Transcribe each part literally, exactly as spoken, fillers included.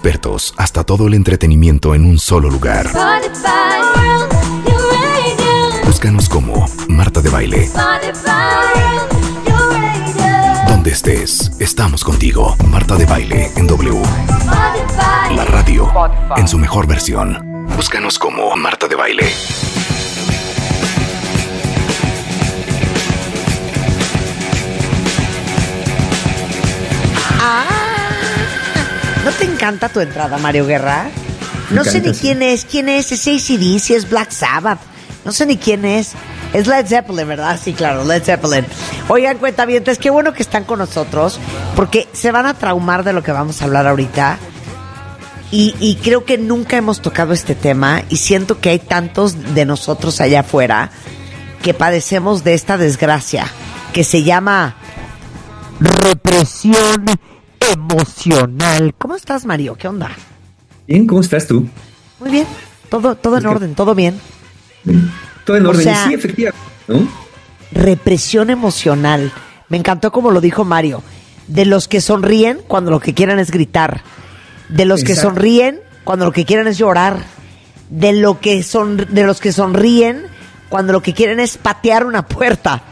expertos hasta todo el entretenimiento en un solo lugar. Búscanos como Marta de Baile. Donde estés, estamos contigo. Marta de Baile en W. La radio en su mejor versión. Búscanos como Marta de Baile. Ah, ¿no te encanta tu entrada, Mario Guerra? Me No sé encanta, ni sí. quién es, quién es, es A C D C, es Black Sabbath. No sé ni quién es. Es Led Zeppelin, ¿verdad? Sí, claro, Led Zeppelin. Oigan, cuentavientes, qué bueno que están con nosotros, porque se van a traumar de lo que vamos a hablar ahorita. Y, y creo que nunca hemos tocado este tema, y siento que hay tantos de nosotros allá afuera que padecemos de esta desgracia, que se llama represión emocional. ¿Cómo estás, Mario? ¿Qué onda? Bien, ¿cómo estás tú? Muy bien. Todo, todo en Es que- orden, todo bien. Todo en O orden. sea- Sí, efectivamente, ¿no? Represión emocional. Me encantó como lo dijo Mario. De los que sonríen cuando lo que quieren es gritar. De los que Exacto. sonríen cuando lo que quieren es llorar. De lo que son, de los que sonríen cuando lo que quieren es patear una puerta.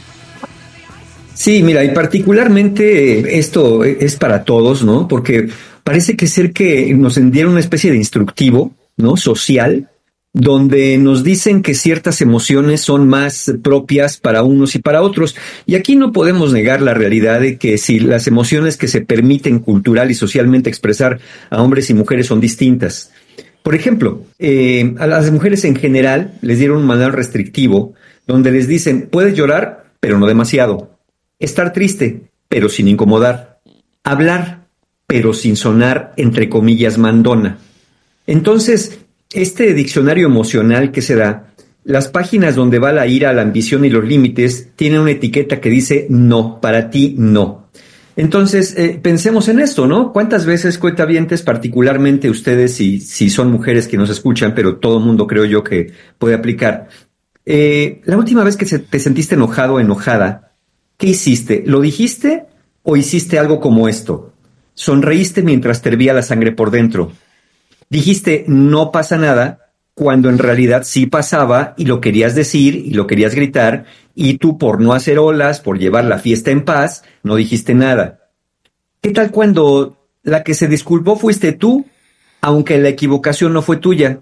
Sí, mira, y particularmente eh, esto es para todos, ¿no? Porque parece que ser que nos dieron una especie de instructivo, ¿no? Social, donde nos dicen que ciertas emociones son más propias para unos y para otros. Y aquí no podemos negar la realidad de que si las emociones que se permiten cultural y socialmente expresar a hombres y mujeres son distintas. Por ejemplo, eh, a las mujeres en general les dieron un manual restrictivo donde les dicen, puedes llorar, pero no demasiado. Estar triste, pero sin incomodar. Hablar, pero sin sonar, entre comillas, mandona. Entonces, este diccionario emocional que se da, las páginas donde va la ira, la ambición y los límites, tienen una etiqueta que dice no, para ti no. Entonces, eh, pensemos en esto, ¿no? ¿Cuántas veces, cuentavientes, particularmente ustedes, si, si son mujeres que nos escuchan, pero todo mundo creo yo que puede aplicar, eh, la última vez que se, te sentiste enojado o enojada, ¿qué hiciste? ¿Lo dijiste o hiciste algo como esto? Sonreíste mientras te hervía la sangre por dentro. Dijiste no pasa nada cuando en realidad sí pasaba y lo querías decir y lo querías gritar y tú por no hacer olas, por llevar la fiesta en paz, no dijiste nada. ¿Qué tal cuando la que se disculpó fuiste tú, aunque la equivocación no fue tuya?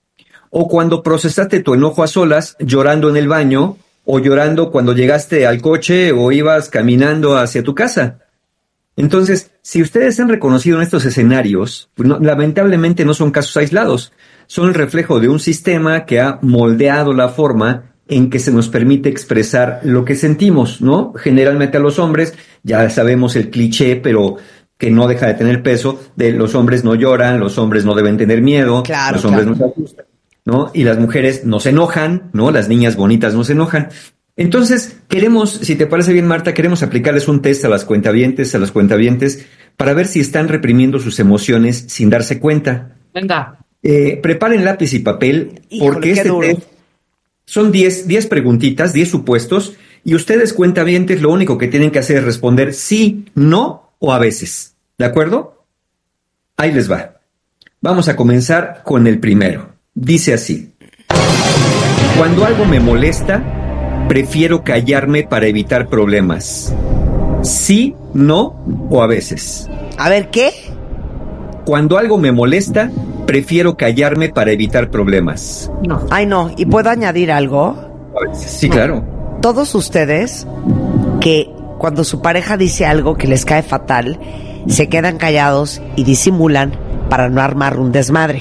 O cuando procesaste tu enojo a solas, llorando en el baño, o llorando cuando llegaste al coche o ibas caminando hacia tu casa. Entonces, si ustedes han reconocido en estos escenarios, pues no, lamentablemente no son casos aislados, son el reflejo de un sistema que ha moldeado la forma en que se nos permite expresar lo que sentimos, ¿no? Generalmente a los hombres, ya sabemos el cliché, pero que no deja de tener peso, de los hombres no lloran, los hombres no deben tener miedo, Claro, los hombres claro. no se asustan, ¿no? Y las mujeres no se enojan, ¿no? Las niñas bonitas no se enojan. Entonces, queremos, si te parece bien, Marta, queremos aplicarles un test a las cuentavientes, a los cuentavientes, para ver si están reprimiendo sus emociones sin darse cuenta. Venga. Eh, preparen lápiz y papel, Híjole, porque qué este duro. test son diez, diez preguntitas, diez supuestos, y ustedes, cuentavientes, lo único que tienen que hacer es responder sí, no o a veces. ¿De acuerdo? Ahí les va. Vamos a comenzar con el primero. Dice así: cuando algo me molesta, prefiero callarme para evitar problemas. Sí, no o a veces. A ver, ¿qué? Cuando algo me molesta, prefiero callarme para evitar problemas. No. Ay, no. ¿Y puedo añadir algo? A veces. Sí, claro. Todos ustedes que cuando su pareja dice algo que les cae fatal, se quedan callados y disimulan para no armar un desmadre.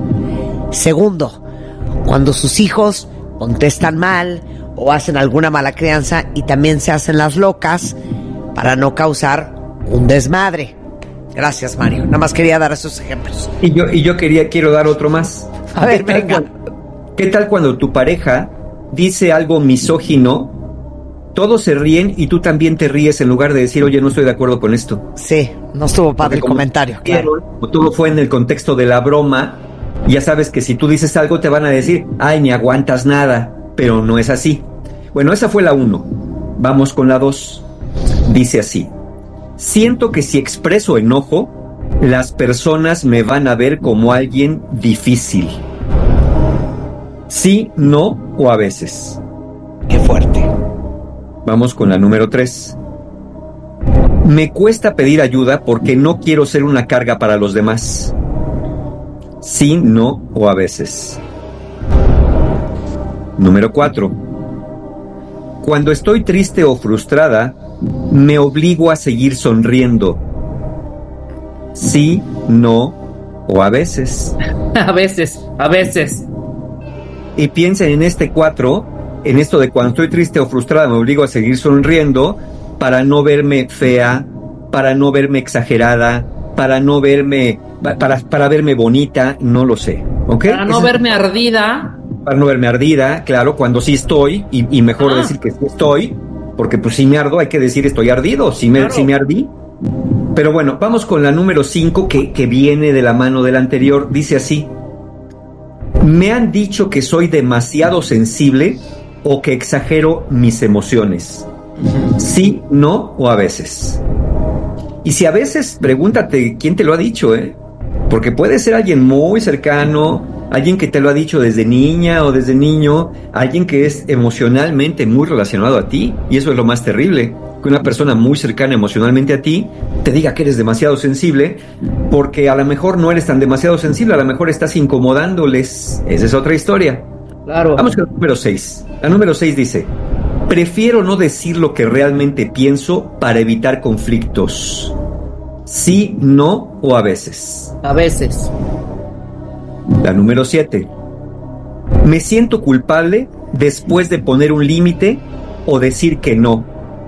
Segundo, cuando sus hijos contestan mal o hacen alguna mala crianza y también se hacen las locas para no causar un desmadre. Gracias, Mario. Nada más quería dar esos ejemplos. Y yo, y yo quería, quiero dar otro más. A ver, ¿Qué tal venga. cuando- ¿Qué tal cuando tu pareja dice algo misógino? Todos se ríen y tú también te ríes en lugar de decir, oye, no estoy de acuerdo con esto. Sí, no estuvo padre el Porque como comentario, claro. como todo fue en el contexto de la broma, ya sabes que si tú dices algo te van a decir, ay, ni aguantas nada, pero no es así. Bueno, esa fue la uno. Vamos con la dos. Dice así: siento que si expreso enojo, Las personas me van a ver como alguien difícil. Sí, no o a veces. Qué fuerte. Vamos con la número tres. Me cuesta pedir ayuda porque no quiero ser una carga para los demás. Sí, no o a veces. Número cuatro. Cuando estoy triste o frustrada, me obligo a seguir sonriendo. Sí, no o a veces. A veces, a veces. Y piensen en este cuatro, en esto de cuando estoy triste o frustrada, me obligo a seguir sonriendo para no verme fea, para no verme exagerada, para no verme, para, para verme bonita, no lo sé, ¿ok? Para no Esa, verme ardida. Para no verme ardida, claro, cuando sí estoy, y, y mejor ah. decir que sí estoy, porque pues si me ardo hay que decir estoy ardido, si me, claro. si me ardí. Pero bueno, vamos con la número cinco que, que viene de la mano del anterior, dice así. Me han dicho que soy demasiado sensible o que exagero mis emociones. Sí, no o a veces. Y si a veces, pregúntate quién te lo ha dicho, ¿eh? Porque puede ser alguien muy cercano, alguien que te lo ha dicho desde niña o desde niño, alguien que es emocionalmente muy relacionado a ti, y eso es lo más terrible, que una persona muy cercana emocionalmente a ti te diga que eres demasiado sensible, porque a lo mejor no eres tan demasiado sensible, a lo mejor estás incomodándoles. Esa es otra historia. Claro. Vamos con la número seis. La número seis dice: prefiero no decir lo que realmente pienso para evitar conflictos. Sí, no o a veces. A veces. La número siete. Me siento culpable después de poner un límite o decir que no.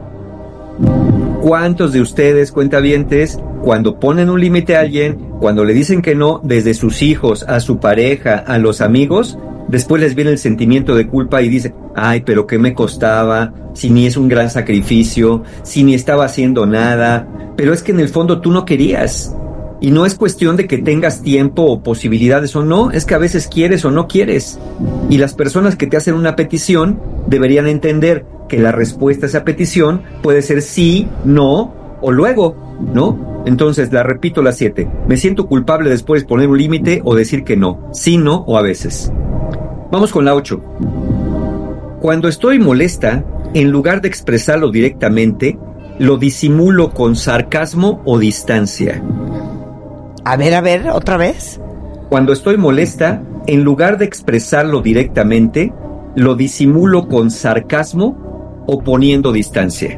¿Cuántos de ustedes, cuentavientes, cuando ponen un límite a alguien, cuando le dicen que no, desde sus hijos, a su pareja, a los amigos, después les viene el sentimiento de culpa y dicen, ay, pero qué me costaba, si ni es un gran sacrificio, si ni estaba haciendo nada, pero es que en el fondo tú no querías. Y no es cuestión de que tengas tiempo o posibilidades o no, es que a veces quieres o no quieres. Y las personas que te hacen una petición deberían entender que la respuesta a esa petición puede ser sí, no o luego, ¿no? Entonces, la repito, la siete. Me siento culpable después de poner un límite o decir que no, sí, no o a veces. Vamos con la ocho. Cuando estoy molesta, en lugar de expresarlo directamente, lo disimulo con sarcasmo o distancia. A ver, a ver, otra vez. Cuando estoy molesta, en lugar de expresarlo directamente, lo disimulo con sarcasmo o poniendo distancia.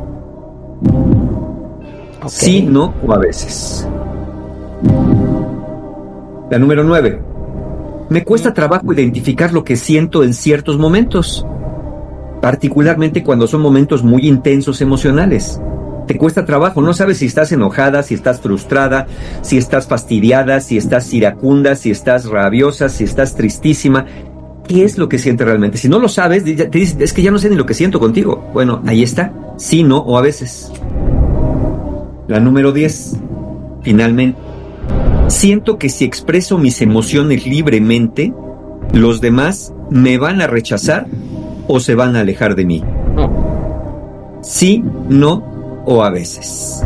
Okay. Sí, no o a veces. La número nueve. Me cuesta trabajo identificar lo que siento en ciertos momentos, particularmente cuando son momentos muy intensos emocionales. Te cuesta trabajo, no sabes si estás enojada, si estás frustrada, si estás fastidiada, si estás iracunda, si estás rabiosa, si estás tristísima. ¿Qué es lo que sientes realmente? Si no lo sabes, te dices, es que ya no sé ni lo que siento contigo. Bueno, ahí está, sí, no o a veces. La número diez, finalmente. Siento que si expreso mis emociones libremente, los demás me van a rechazar o se van a alejar de mí. Sí, no o a veces.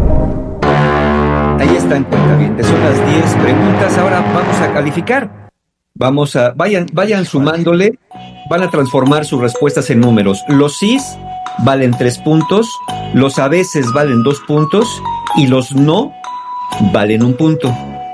Ahí están, cuentavientes. Son las diez preguntas. Ahora vamos a calificar. Vamos a, vayan, vayan sumándole. Van a transformar sus respuestas en números. Los sís valen tres puntos, los a veces valen dos puntos y los no valen un punto.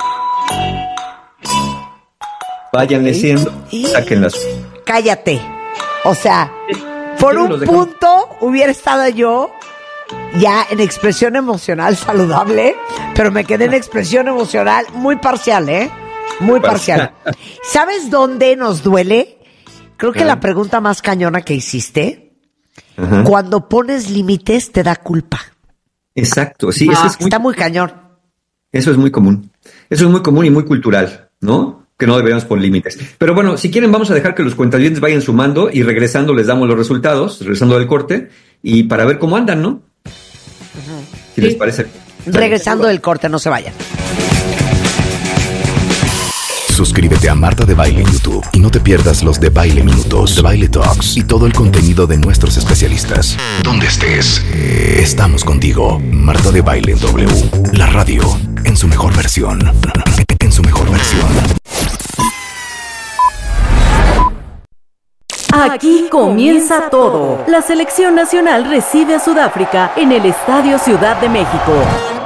Vayan leyendo, sáquenlas. Cállate. O sea, por un punto hubiera estado yo ya en expresión emocional saludable, pero me quedé en expresión emocional muy parcial, ¿eh? Muy parcial. ¿Sabes dónde nos duele? Creo que la pregunta más cañona que hiciste, ajá, cuando pones límites te da culpa. Exacto, sí. Ah, eso es muy, está muy cañón. Eso es muy común. Eso es muy común y muy cultural, ¿no? Que no deberíamos poner límites. Pero bueno, si quieren vamos a dejar que los cuentavientes vayan sumando y regresando les damos los resultados, regresando del corte, y para ver cómo andan, ¿no? Si les parece. Regresando del corte, no se vayan. Suscríbete a Marta de Baile en YouTube y no te pierdas los de Baile Minutos, de Baile Talks y todo el contenido de nuestros especialistas. Donde estés, estamos contigo. Marta de Baile en W, la radio. en su mejor versión. En su mejor versión. Aquí comienza todo. La selección nacional recibe a Sudáfrica en el Estadio Ciudad de México.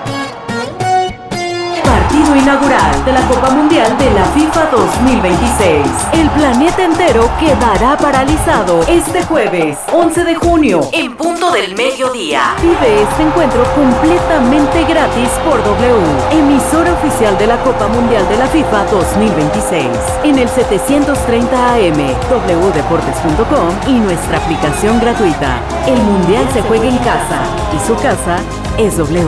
Partido inaugural de la Copa Mundial de la FIFA dos mil veintiséis. El planeta entero quedará paralizado este jueves, once de junio, en punto del mediodía. Vive este encuentro completamente gratis por W, emisora oficial de la Copa Mundial de la FIFA dos mil veintiséis, en el setecientos treinta A M, w deportes punto com y nuestra aplicación gratuita. El Mundial se juega en casa y su casa es W.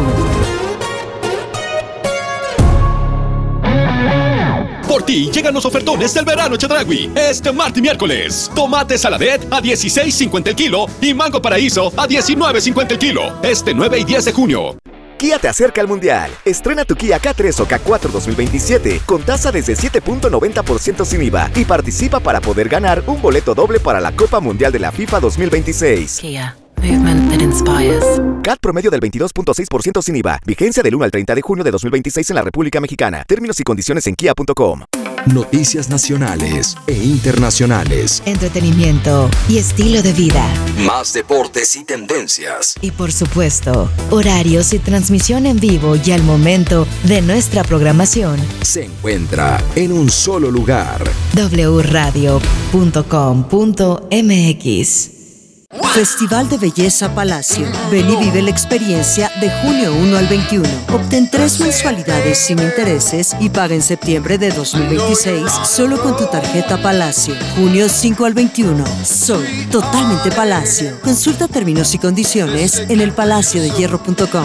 Por ti llegan los ofertones del verano Chedraui. Este martes y miércoles. Tomate saladet a dieciséis cincuenta el kilo y mango paraíso a diecinueve cincuenta el kilo. Este nueve y diez de junio. Kia te acerca al Mundial. Estrena tu Kia K tres o K cuatro dos mil veintisiete con tasa desde siete punto noventa por ciento sin I V A y participa para poder ganar un boleto doble para la Copa Mundial de la FIFA dos mil veintiséis. Kia. Movement that inspires. C A T promedio del veintidós punto seis por ciento sin I V A. Vigencia del uno al treinta de junio de dos mil veintiséis en la República Mexicana. Términos y condiciones en kia punto com. Noticias nacionales e internacionales. Entretenimiento y estilo de vida. Más deportes y tendencias. Y por supuesto, horarios y transmisión en vivo y al momento de nuestra programación. Se encuentra en un solo lugar. doble u radio punto com punto m x. Festival de Belleza Palacio. Ven y vive la experiencia de junio uno al veintiuno. Obtén tres mensualidades sin intereses y paga en septiembre de dos mil veintiséis solo con tu tarjeta Palacio. junio cinco al veintiuno. Soy totalmente Palacio. Consulta términos y condiciones en el palacio de hierro punto com.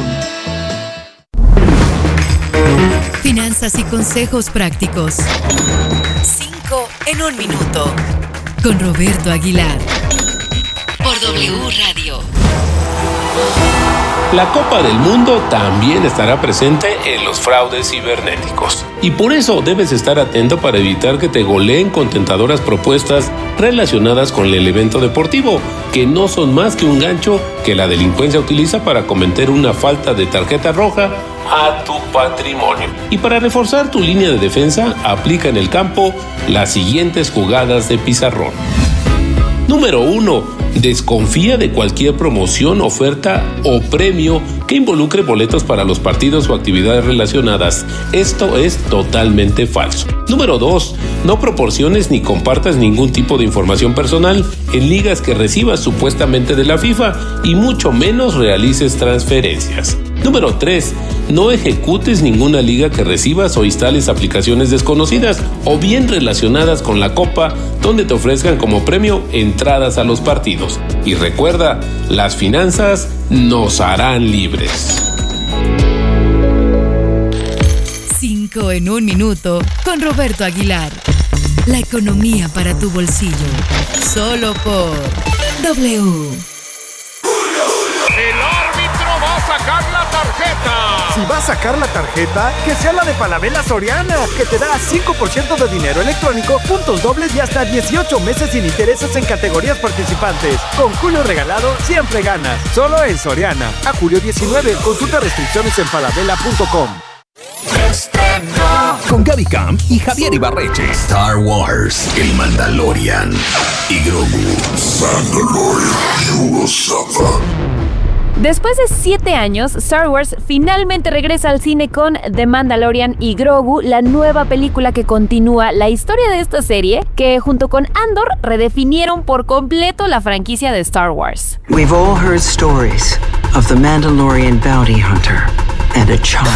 Finanzas y consejos prácticos. Cinco en un minuto. Con Roberto Aguilar. Por W Radio. La Copa del Mundo también estará presente en los fraudes cibernéticos. Y por eso debes estar atento para evitar que te goleen con tentadoras propuestas relacionadas con el evento deportivo, que no son más que un gancho que la delincuencia utiliza para cometer una falta de tarjeta roja a tu patrimonio. Y para reforzar tu línea de defensa, aplica en el campo las siguientes jugadas de pizarrón. Número uno. Desconfía de cualquier promoción, oferta o premio que involucre boletos para los partidos o actividades relacionadas. Esto es totalmente falso. Número dos. No proporciones ni compartas ningún tipo de información personal en ligas que recibas supuestamente de la FIFA y mucho menos realices transferencias. Número tres. No ejecutes ninguna liga que recibas o instales aplicaciones desconocidas o bien relacionadas con la Copa donde te ofrezcan como premio entradas a los partidos. Y recuerda, las finanzas nos harán libres. Cinco en un minuto con Roberto Aguilar. La economía para tu bolsillo. Solo por W. El árbitro va a sacar la tarjeta. Si va a sacar la tarjeta, que sea la de Falabella Soriana, que te da cinco por ciento de dinero electrónico, puntos dobles y hasta dieciocho meses sin intereses en categorías participantes. Con Julio regalado, siempre ganas. Solo en Soriana. A julio diecinueve, consulta restricciones en falabella punto com. Con Gaby Camp y Javier Ibarreche. Star Wars, el Mandalorian y Grogu. Mandalorian, Después de siete años, Star Wars finalmente regresa al cine con The Mandalorian y Grogu, la nueva película que continúa la historia de esta serie, que junto con Andor redefinieron por completo la franquicia de Star Wars. We've all heard stories of the Mandalorian bounty hunter and a child.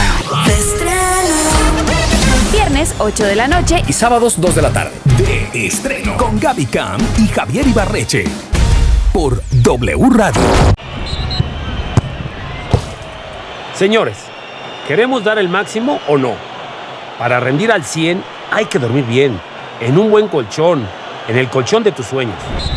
Viernes ocho de la noche y sábados dos de la tarde. De estreno con Gaby Camp y Javier Ibarreche por W Radio. Señores, ¿queremos dar el máximo o no? Para rendir al cien hay que dormir bien, en un buen colchón, en el colchón de tus sueños.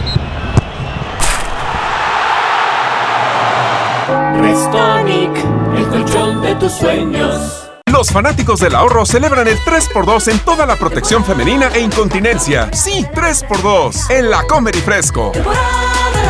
Restonic, el colchón de tus sueños. Los fanáticos del ahorro celebran el tres por dos en toda la protección femenina e incontinencia. Sí, tres por dos en La Comer y Fresco.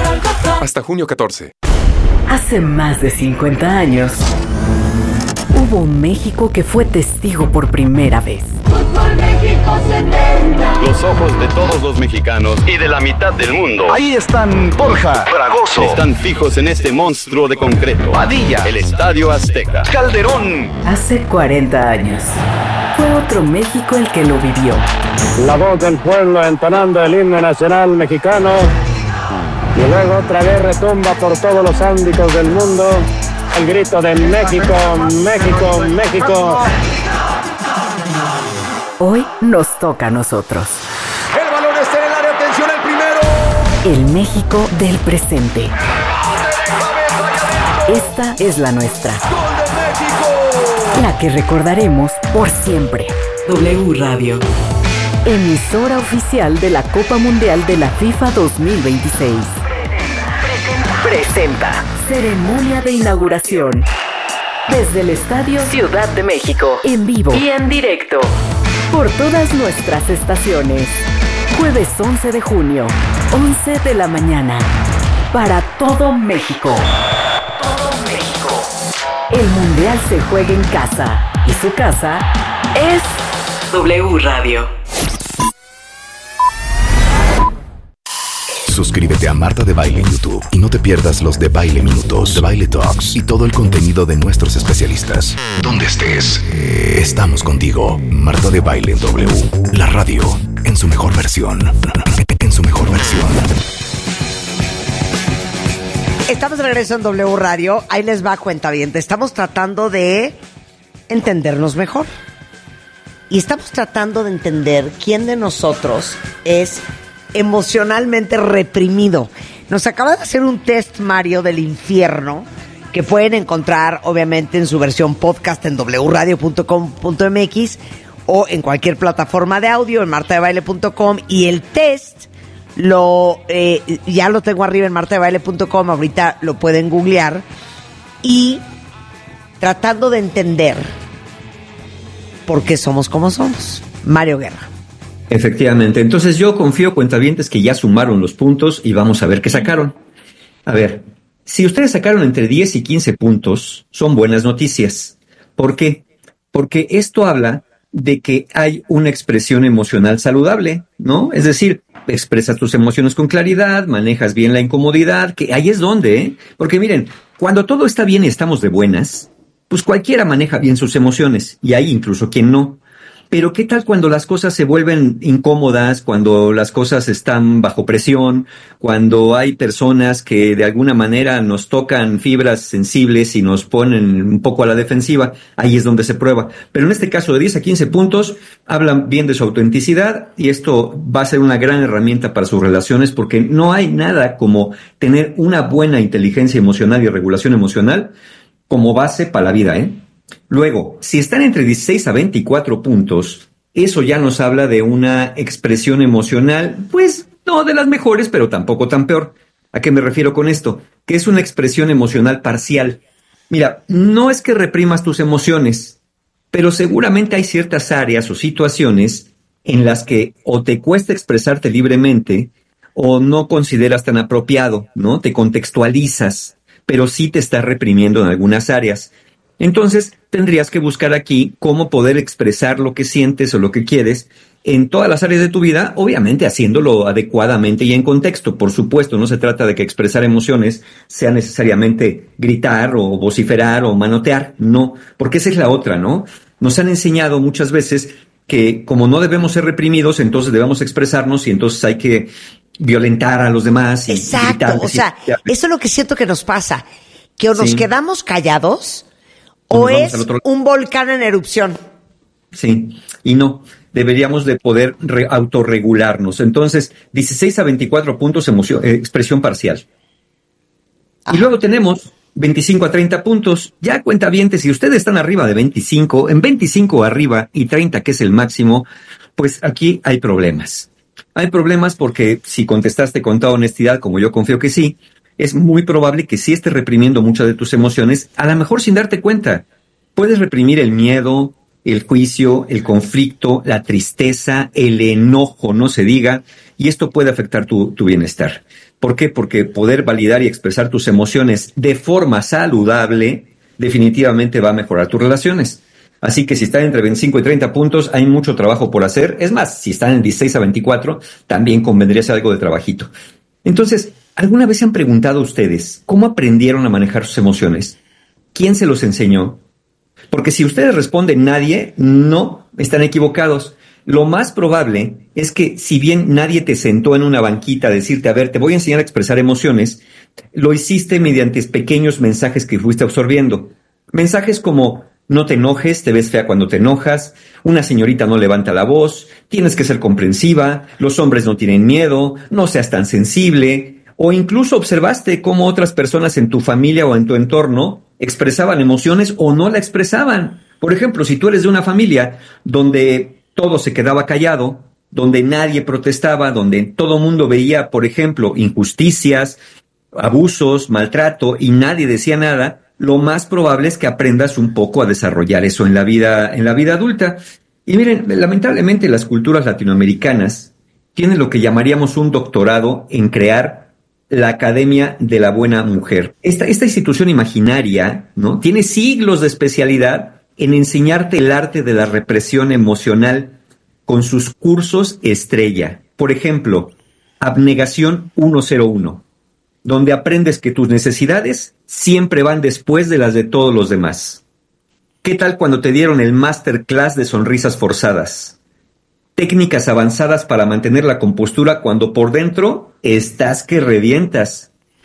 Hasta junio catorce. Hace más de cincuenta años, Hubo un México que fue testigo por primera vez. Fútbol México setenta. Los ojos de todos los mexicanos y de la mitad del mundo. Ahí están Borja, Fragoso. Están fijos en este monstruo de concreto. Padilla. El Estadio Azteca. Calderón. Hace cuarenta años. Fue otro México el que lo vivió. La voz del pueblo entonando el himno nacional mexicano. Y luego otra vez retumba por todos los ámbitos del mundo el grito de México, México, México. Hoy nos toca a nosotros. El balón está en el área, atención al primero. El México del presente. Esta es la nuestra. ¡Gol de México! La que recordaremos por siempre. W Radio. Emisora oficial de la Copa Mundial de la FIFA dos mil veintiséis. Presenta. Ceremonia de inauguración. Desde el Estadio Ciudad de México. En vivo y en directo. Por todas nuestras estaciones. Jueves once de junio, once de la mañana. Para todo México. Todo México. El Mundial se juega en casa. Y su casa es W Radio. Suscríbete a Marta de Baile en YouTube y no te pierdas los de Baile Minutos, de Baile Talks y todo el contenido de nuestros especialistas. Donde estés, estamos contigo. Marta de Baile en W, la radio en su mejor versión. En su mejor versión. Estamos de regreso en W Radio. Ahí les va, cuentaviente. Estamos tratando de entendernos mejor. Y estamos tratando de entender quién de nosotros es emocionalmente reprimido. Nos acaba de hacer un test Mario del infierno que pueden encontrar obviamente en su versión podcast en doble u radio punto com punto m x o en cualquier plataforma de audio en marta de baile punto com, y el test lo eh, ya lo tengo arriba en marta de baile punto com, ahorita lo pueden googlear, y tratando de entender por qué somos como somos. Mario Guerra. Efectivamente. Entonces yo confío, cuentavientes, que ya sumaron los puntos y vamos a ver qué sacaron. A ver, si ustedes sacaron entre diez y quince puntos, son buenas noticias. ¿Por qué? Porque esto habla de que hay una expresión emocional saludable, ¿no? Es decir, expresas tus emociones con claridad, manejas bien la incomodidad, que ahí es donde, ¿eh? Porque miren, cuando todo está bien y estamos de buenas, pues cualquiera maneja bien sus emociones, y hay incluso quien no. Pero ¿qué tal cuando las cosas se vuelven incómodas, cuando las cosas están bajo presión, cuando hay personas que de alguna manera nos tocan fibras sensibles y nos ponen un poco a la defensiva? Ahí es donde se prueba. Pero en este caso de diez a quince puntos, hablan bien de su autenticidad, y esto va a ser una gran herramienta para sus relaciones, porque no hay nada como tener una buena inteligencia emocional y regulación emocional como base para la vida, ¿eh? Luego, si están entre dieciséis a veinticuatro puntos, eso ya nos habla de una expresión emocional, pues no de las mejores, pero tampoco tan peor. ¿A qué me refiero con esto? Que es una expresión emocional parcial. Mira, no es que reprimas tus emociones, pero seguramente hay ciertas áreas o situaciones en las que o te cuesta expresarte libremente o no consideras tan apropiado, ¿no? Te contextualizas, pero sí te estás reprimiendo en algunas áreas. Entonces, tendrías que buscar aquí cómo poder expresar lo que sientes o lo que quieres en todas las áreas de tu vida, obviamente haciéndolo adecuadamente y en contexto. Por supuesto, no se trata de que expresar emociones sea necesariamente gritar o vociferar o manotear, no, porque esa es la otra, ¿no? Nos han enseñado muchas veces que como no debemos ser reprimidos, entonces debemos expresarnos y entonces hay que violentar a los demás. Y Exacto, gritar, o sea, eso es lo que siento que nos pasa, que o nos Sí. quedamos callados o Nos vamos es al otro- un volcán en erupción. Sí, y no, deberíamos de poder re- autorregularnos. Entonces, dieciséis a veinticuatro puntos, emoción, eh, expresión parcial. Y luego tenemos veinticinco a treinta puntos. Ya cuentavientes, si ustedes están arriba de veinticinco, en veinticinco arriba y treinta, que es el máximo, pues aquí hay problemas. Hay problemas porque si contestaste con toda honestidad, como yo confío que sí, es muy probable que sí estés reprimiendo muchas de tus emociones, a lo mejor sin darte cuenta. Puedes reprimir el miedo, el juicio, el conflicto, la tristeza, el enojo, no se diga, y esto puede afectar tu, tu bienestar. ¿Por qué? Porque poder validar y expresar tus emociones de forma saludable definitivamente va a mejorar tus relaciones. Así que si están entre veinticinco y treinta puntos, hay mucho trabajo por hacer. Es más, si están en dieciséis a veinticuatro, también convendría hacer algo de trabajito. Entonces, ¿alguna vez se han preguntado ustedes cómo aprendieron a manejar sus emociones? ¿Quién se los enseñó? Porque si ustedes responden nadie, no, están equivocados. Lo más probable es que si bien nadie te sentó en una banquita a decirte, a ver, te voy a enseñar a expresar emociones, lo hiciste mediante pequeños mensajes que fuiste absorbiendo. Mensajes como, no te enojes, te ves fea cuando te enojas, una señorita no levanta la voz, tienes que ser comprensiva, los hombres no tienen miedo, no seas tan sensible, o incluso observaste cómo otras personas en tu familia o en tu entorno expresaban emociones o no la expresaban. Por ejemplo, si tú eres de una familia donde todo se quedaba callado, donde nadie protestaba, donde todo mundo veía, por ejemplo, injusticias, abusos, maltrato y nadie decía nada, lo más probable es que aprendas un poco a desarrollar eso en la vida, en la vida adulta. Y miren, lamentablemente las culturas latinoamericanas tienen lo que llamaríamos un doctorado en crear la Academia de la Buena Mujer. Esta, esta institución imaginaria, ¿no?, tiene siglos de especialidad en enseñarte el arte de la represión emocional con sus cursos estrella. Por ejemplo, Abnegación ciento uno, donde aprendes que tus necesidades siempre van después de las de todos los demás. ¿Qué tal cuando te dieron el masterclass de sonrisas forzadas? Técnicas avanzadas para mantener la compostura cuando por dentro estás que revientas.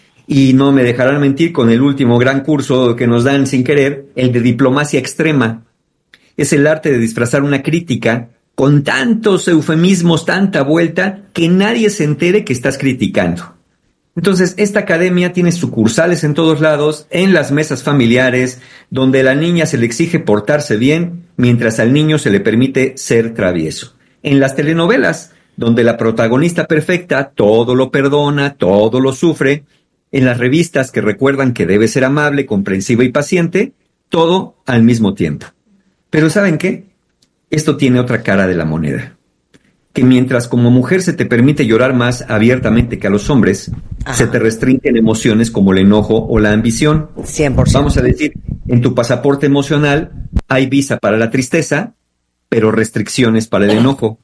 Y no me dejarán mentir con el último gran curso que nos dan sin querer, el de diplomacia extrema. Es el arte de disfrazar una crítica con tantos eufemismos, tanta vuelta, que nadie se entere que estás criticando. Entonces, esta academia tiene sucursales en todos lados, en las mesas familiares, donde a la niña se le exige portarse bien, mientras al niño se le permite ser travieso. En las telenovelas, donde la protagonista perfecta todo lo perdona, todo lo sufre. En las revistas que recuerdan que debe ser amable, comprensiva y paciente, todo al mismo tiempo. Pero ¿saben qué? Esto tiene otra cara de la moneda. Que mientras como mujer se te permite llorar más abiertamente que a los hombres, ajá, se te restringen emociones como el enojo o la ambición. cien por ciento. Vamos a decir, en tu pasaporte emocional hay visa para la tristeza, pero restricciones para el enojo.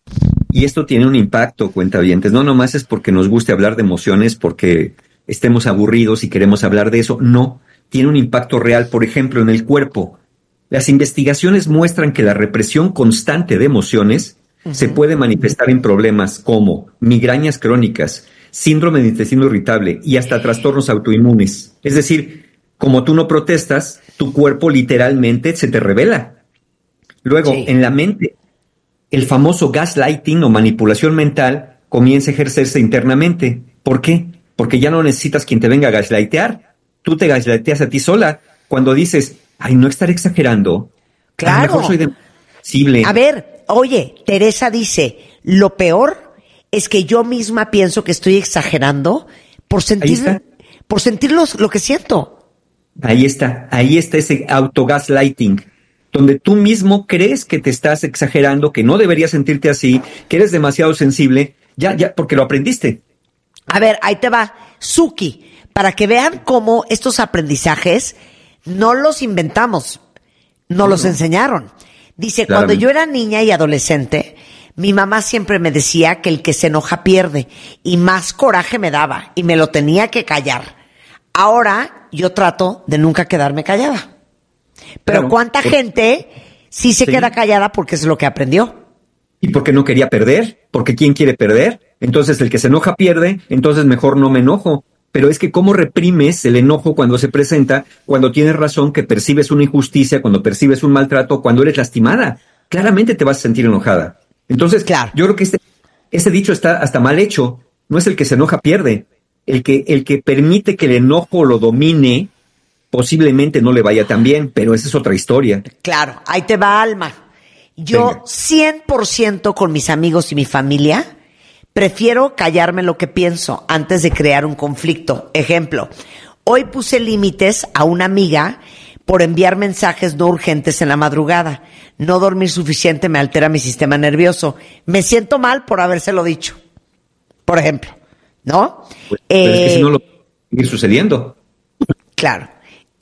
Y esto tiene un impacto, cuentavientes. No nomás es porque nos guste hablar de emociones, porque estemos aburridos y queremos hablar de eso. No, tiene un impacto real, por ejemplo, en el cuerpo. Las investigaciones muestran que la represión constante de emociones uh-huh. se puede manifestar en problemas como migrañas crónicas, síndrome de intestino irritable y hasta trastornos autoinmunes. Es decir, como tú no protestas, tu cuerpo literalmente se te revela. Luego, sí. en la mente, el famoso gaslighting o manipulación mental comienza a ejercerse internamente. ¿Por qué? Porque ya no necesitas quien te venga a gaslightear. Tú te gaslighteas a ti sola cuando dices, ay, no estaré exagerando. Claro. A lo mejor soy demasible. A ver, oye, Teresa dice, lo peor es que yo misma pienso que estoy exagerando por sentir, por sentir los, lo que siento. Ahí está, ahí está ese autogaslighting, donde tú mismo crees que te estás exagerando, que no deberías sentirte así, que eres demasiado sensible, ya, ya, porque lo aprendiste. A ver, ahí te va, Suki, para que vean cómo estos aprendizajes no los inventamos, nos no, los no. enseñaron. Dice, claro. Cuando yo era niña y adolescente, mi mamá siempre me decía que el que se enoja pierde, y más coraje me daba, y me lo tenía que callar. Ahora yo trato de nunca quedarme callada. Pero claro. ¿cuánta gente sí se sí. queda callada porque es lo que aprendió? Y porque no quería perder, porque ¿quién quiere perder? Entonces el que se enoja pierde, entonces mejor no me enojo. Pero es que ¿cómo reprimes el enojo cuando se presenta, cuando tienes razón, que percibes una injusticia, cuando percibes un maltrato, cuando eres lastimada? Claramente te vas a sentir enojada. Entonces, claro. yo creo que este, este dicho está hasta mal hecho. No es el que se enoja pierde. El que, el que permite que el enojo lo domine, posiblemente no le vaya tan bien, pero esa es otra historia. Claro, ahí te va, Alma. Yo Venga. cien por ciento con mis amigos y mi familia prefiero callarme lo que pienso antes de crear un conflicto. Ejemplo, hoy puse límites a una amiga por enviar mensajes no urgentes en la madrugada. No dormir suficiente me altera mi sistema nervioso. Me siento mal por habérselo dicho, por ejemplo, ¿no? Pues, pero eh, es que si no lo va a seguir sucediendo. Claro.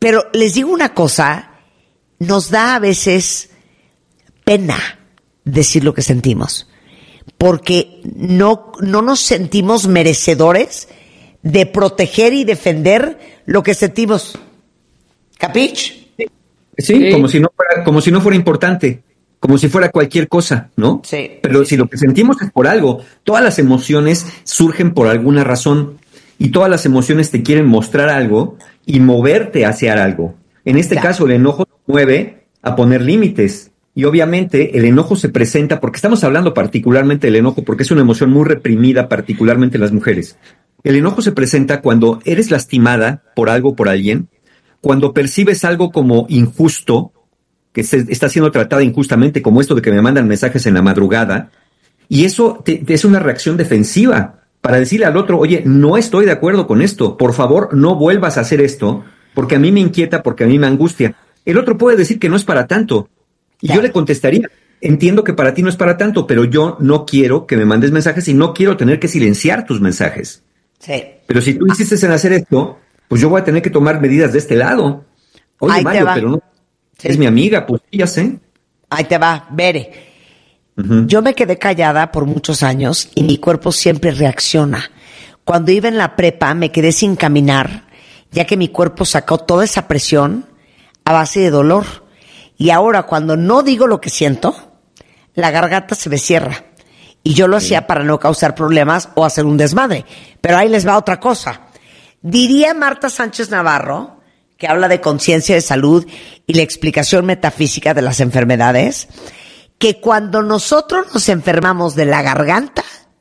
Pero les digo una cosa, nos da a veces pena decir lo que sentimos, porque no, no nos sentimos merecedores de proteger y defender lo que sentimos. ¿Capich? Sí, sí. Como si no fuera, como si no fuera importante, como si fuera cualquier cosa, ¿no? Sí. Pero si lo que sentimos es por algo, todas las emociones surgen por alguna razón y todas las emociones te quieren mostrar algo y moverte hacia algo. En este ya. caso, el enojo nos mueve a poner límites. Y obviamente el enojo se presenta, porque estamos hablando particularmente del enojo, porque es una emoción muy reprimida, particularmente en las mujeres. El enojo se presenta cuando eres lastimada por algo, por alguien, cuando percibes algo como injusto, que se está siendo tratada injustamente, como esto de que me mandan mensajes en la madrugada, y eso te, te es una reacción defensiva para decirle al otro, oye, no estoy de acuerdo con esto, por favor no vuelvas a hacer esto, porque a mí me inquieta, porque a mí me angustia. El otro puede decir que no es para tanto, y claro. yo le contestaría, entiendo que para ti no es para tanto, pero yo no quiero que me mandes mensajes y no quiero tener que silenciar tus mensajes. Sí. Pero si tú insistes en hacer esto, pues yo voy a tener que tomar medidas de este lado. Oye, Ahí Mario, pero no, sí. es mi amiga, pues ya sé. Ahí te va, Bere. Uh-huh. Yo me quedé callada por muchos años y mi cuerpo siempre reacciona. Cuando iba en la prepa me quedé sin caminar, ya que mi cuerpo sacó toda esa presión a base de dolor. Y ahora cuando no digo lo que siento, la garganta se me cierra. Y yo lo sí. hacía para no causar problemas o hacer un desmadre. Pero ahí les va otra cosa. Diría Marta Sánchez Navarro, que habla de conciencia de salud y la explicación metafísica de las enfermedades, que cuando nosotros nos enfermamos de la garganta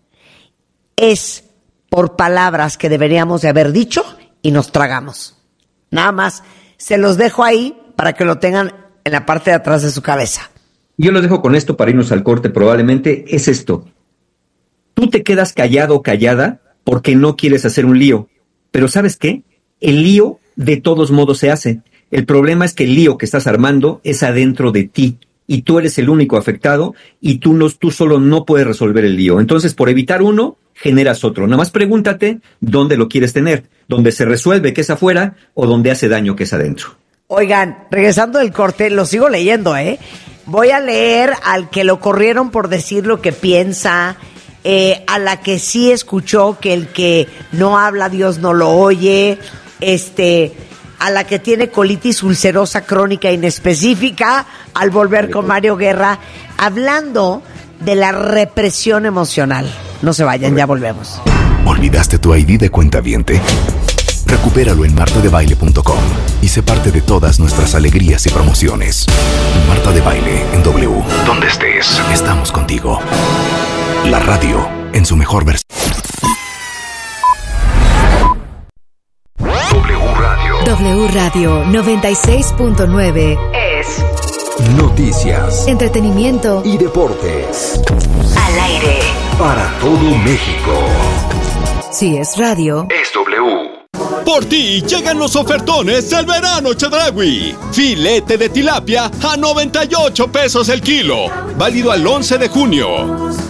es por palabras que deberíamos de haber dicho y nos tragamos. Nada más, se los dejo ahí para que lo tengan en la parte de atrás de su cabeza. Yo los dejo con esto para irnos al corte, probablemente es esto. Tú te quedas callado o callada porque no quieres hacer un lío, pero ¿sabes qué? El lío de todos modos se hace. El problema es que el lío que estás armando es adentro de ti y tú eres el único afectado y tú, no, tú solo no puedes resolver el lío. Entonces, por evitar uno, generas otro. Nada más pregúntate dónde lo quieres tener, dónde se resuelve que es afuera o dónde hace daño que es adentro. Oigan, regresando del corte, lo sigo leyendo, ¿eh? Voy a leer al que lo corrieron por decir lo que piensa, eh, a la que sí escuchó que el que no habla Dios no lo oye, este, a la que tiene colitis ulcerosa crónica inespecífica, al volver con Mario Guerra, hablando de la represión emocional. No se vayan, ya volvemos. ¿Olvidaste tu I D de cuentaviente? Recupéralo en marta de baile punto com y sé parte de todas nuestras alegrías y promociones. Marta de Baile en W. Donde estés, estamos contigo. La radio en su mejor versión. W Radio. W Radio noventa y seis punto nueve es noticias, entretenimiento y deportes. Al aire. Para todo México. Si es radio, es W. Por ti llegan los ofertones del verano Chedraui. Filete de tilapia a noventa y ocho pesos el kilo. Válido al once de junio.